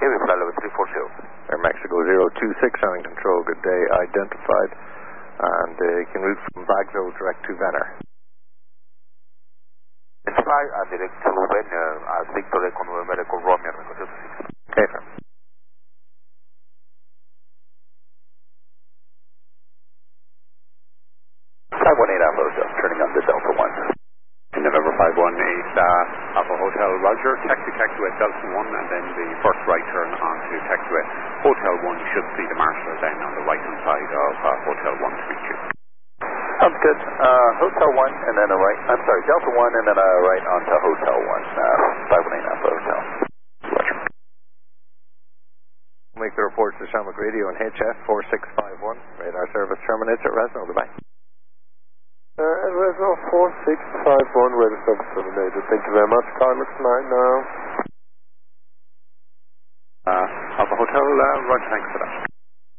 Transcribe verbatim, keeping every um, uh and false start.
Heavy flight level three four zero. Air Mexico zero two six, having control, good day, identified, and uh, you can route from Bagzo direct to Venner. Identified and direct to Venner as Victor Echo November Echo Romeo Echo zero two six. Okay, sir. five one eight Alpha Hotel, turning on to Delta one. November five one eight uh, Alpha Hotel Roger, taxi taxiway Delta one, and then the first right turn onto taxiway Hotel one. You should see the marshal then on the right hand side of uh, Hotel one to meet you. Sounds good. Uh, Hotel one and then a right, I'm sorry, Delta one and then a right onto Hotel one, uh, five one eight Alpha Hotel. Roger. Make the report to Shamrock Radio and H F four six five one. Radar service terminates at Resno. Goodbye. Uh, at Resno four six five one, radar service terminated. Thank you very much. Car looks nine now. Uh, Alpha Hotel, uh, Roger, thanks for that.